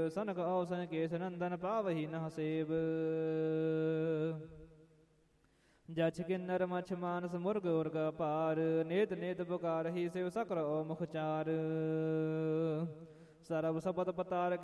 सनक औसन केश नंदन पावही नह सेब। जछ किन्नर मछ मानस मुर्ग उर्ग पार नेत नेत पुकार ही शिव सकर ओ मुख चार। सरब सपत पतार